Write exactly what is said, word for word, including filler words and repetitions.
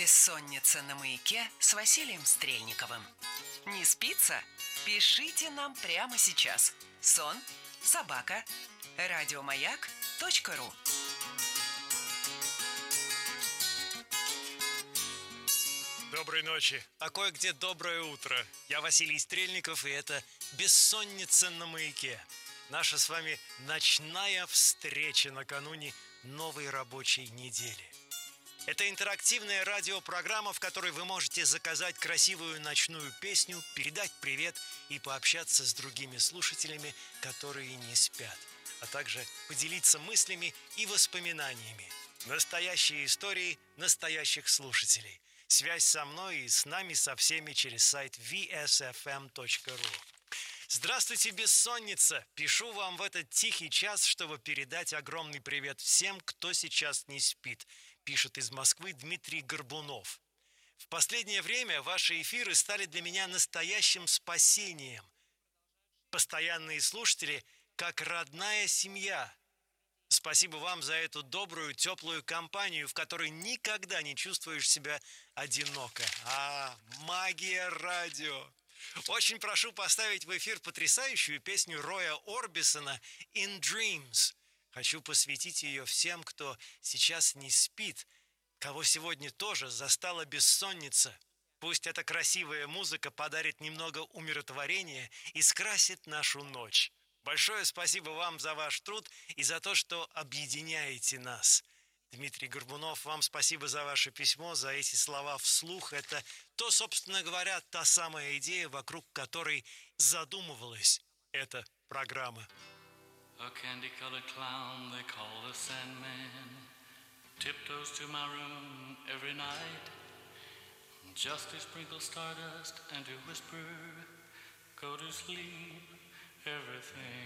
Бессонница на маяке с Василием Стрельниковым. Не спится? Пишите нам прямо сейчас. Сон собака радиомаяк точка ру. Доброй ночи, а кое-где доброе утро. Я Василий Стрельников, и это «Бессонница на маяке». Наша с вами ночная встреча накануне новой рабочей недели. Это интерактивная радиопрограмма, в которой вы можете заказать красивую ночную песню, передать привет и пообщаться с другими слушателями, которые не спят, а также поделиться мыслями и воспоминаниями. Настоящие истории настоящих слушателей. Связь со мной и с нами со всеми через сайт ви эс эф эм точка ру. Здравствуйте, бессонница! Пишу вам в этот тихий час, чтобы передать огромный привет всем, кто сейчас не спит, пишет из Москвы Дмитрий Горбунов. В последнее время ваши эфиры стали для меня настоящим спасением. Постоянные слушатели, как родная семья. Спасибо вам за эту добрую, теплую компанию, в которой никогда не чувствуешь себя одиноко. А, магия радио! Очень прошу поставить в эфир потрясающую песню Роя Орбисона «In Dreams». Хочу посвятить ее всем, кто сейчас не спит, кого сегодня тоже застала бессонница. Пусть эта красивая музыка подарит немного умиротворения и скрасит нашу ночь. Большое спасибо вам за ваш труд и за то, что объединяете нас. Дмитрий Горбунов, вам спасибо за ваше письмо, за эти слова вслух. Это то, собственно говоря, та самая идея, вокруг которой задумывалась эта программа. A candy-colored clown they call the Sandman tiptoes to my room every night just to sprinkle stardust and to whisper, go to sleep, everything